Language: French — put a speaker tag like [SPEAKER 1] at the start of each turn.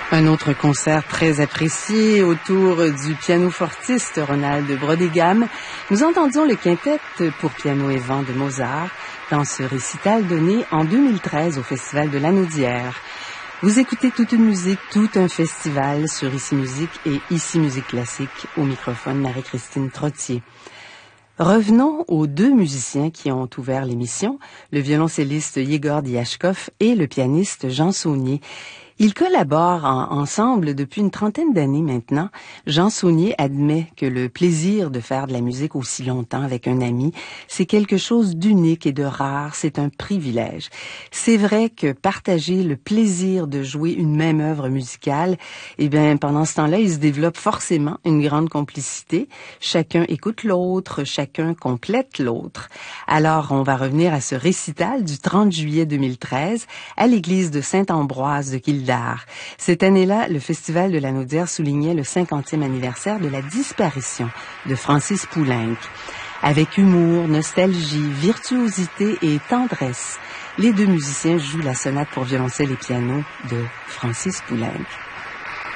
[SPEAKER 1] Un autre concert très apprécié autour du pianofortiste Ronald Brodegam. Nous entendions le quintet pour piano et vent de Mozart dans ce récital donné en 2013 au Festival de Lanaudière. Vous écoutez toute une musique, tout un festival sur Ici Musique et Ici Musique Classique. Au microphone, Marie-Christine Trottier. Revenons aux deux musiciens qui ont ouvert l'émission, le violoncelliste Yegor Diachkov et le pianiste Jean Saunier. Ils collaborent ensemble depuis une trentaine d'années maintenant. Jean Saunier admet que le plaisir de faire de la musique aussi longtemps avec un ami, c'est quelque chose d'unique et de rare, c'est un privilège. C'est vrai que partager le plaisir de jouer une même œuvre musicale, pendant ce temps-là, il se développe forcément une grande complicité. Chacun écoute l'autre, chacun complète l'autre. Alors, on va revenir à ce récital du 30 juillet 2013 à l'église de Saint-Ambroise de Kildare. Cette année-là, le Festival de Lanaudière soulignait le 50e anniversaire de la disparition de Francis Poulenc. Avec humour, nostalgie, virtuosité et tendresse, les deux musiciens jouent la sonate pour violoncelle et piano de Francis Poulenc.